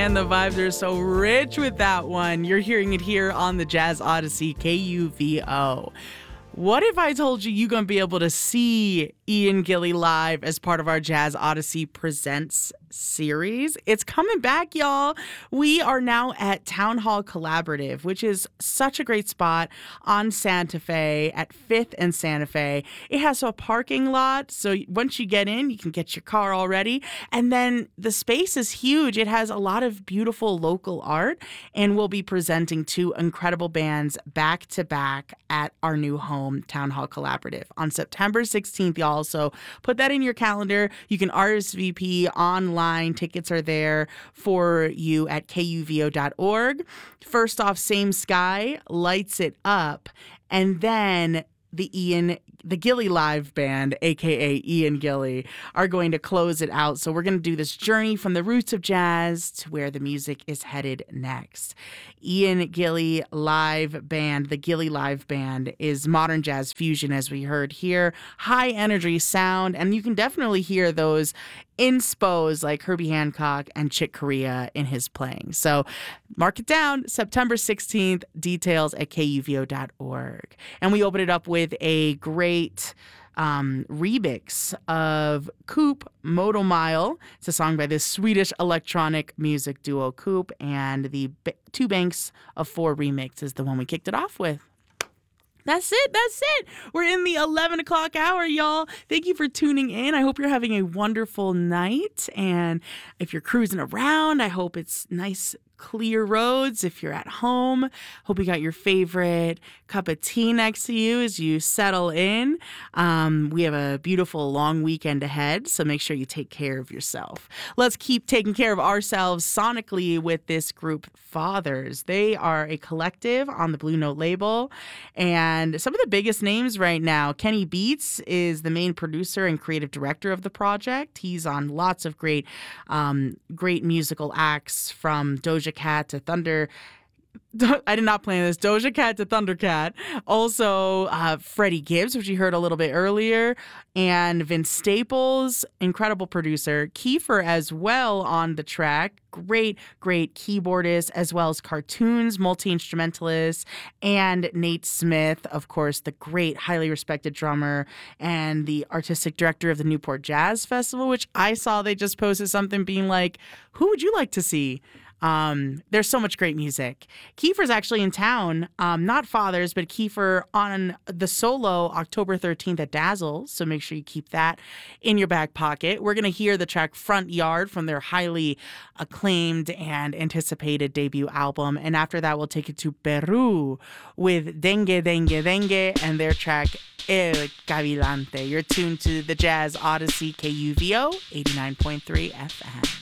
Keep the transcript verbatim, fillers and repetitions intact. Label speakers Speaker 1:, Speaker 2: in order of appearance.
Speaker 1: man. The vibes are so rich with that one. You're hearing it here on the Jazz Odyssey, K U V O. What if I told you you're going to be able to see Ian Gilly live as part of our Jazz Odyssey Presents series? It's coming back, y'all. We are now at Town Hall Collaborative, which is such a great spot on Santa Fe at fifth and Santa Fe. It has a parking lot, so once you get in, you can get your car all ready. And then the space is huge. It has a lot of beautiful local art, and we'll be presenting two incredible bands back to back at our new home, Town Hall Collaborative, on September sixteenth, y'all. So put that in your calendar. You can R S V P online. Tickets are there for you at K U V O dot org. First off, Same Sky lights it up, and then the Ian, the Gilly Live Band, aka Ian Gilly, are going to close it out. So we're going to do this journey from the roots of jazz to where the music is headed next. Ian Gilly Live Band, the Gilly Live Band, is modern jazz fusion, as we heard here. High energy sound, and you can definitely hear those inspos like Herbie Hancock and Chick Corea in his playing. So mark it down, September sixteenth, details at K U V O dot org. And we open it up with a great um, remix of Coop Motomile. It's a song by this Swedish electronic music duo Coop, and the B- Two Banks of Four remix is the one we kicked it off with. That's it. That's it. We're in the eleven o'clock hour, y'all. Thank you for tuning in. I hope you're having a wonderful night. And if you're cruising around, I hope it's nice, clear roads. If you're at home, hope you got your favorite cup of tea next to you as you settle in. Um, we have a beautiful long weekend ahead, so make sure you take care of yourself. Let's keep taking care of ourselves sonically with this group, Fathers. They are a collective on the Blue Note label, and some of the biggest names right now. Kenny Beats is the main producer and creative director of the project. He's on lots of great, um, great musical acts, from Doja Cat to Thunder. I did not plan this. Doja Cat to Thundercat. Also, uh, Freddie Gibbs, which you heard a little bit earlier, and Vince Staples, incredible producer. Kiefer as well on the track. Great, great keyboardist, as well as cartoons, multi-instrumentalist, and Nate Smith, of course, the great, highly respected drummer and the artistic director of the Newport Jazz Festival, which I saw they just posted something being like, who would you like to see? Um, there's so much great music. Kiefer's actually in town, um, not Fathers, but Kiefer on the solo October thirteenth at Dazzle, so make sure you keep that in your back pocket. We're going to hear the track Front Yard from their highly acclaimed and anticipated debut album, and after that we'll take it to Peru with Dengue, Dengue, Dengue, and their track El Gavilante. You're tuned to the Jazz Odyssey, K U V O eighty-nine point three F M.